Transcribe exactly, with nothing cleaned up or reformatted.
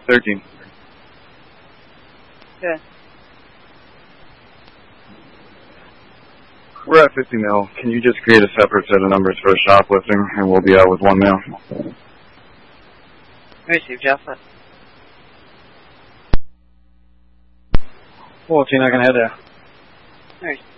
thirteen. Good. We're at fifty mil. Can you just create a separate set of numbers for shoplifting, and we'll be out with one mil? Receive, Jeff. fourteen, I can head there. All right.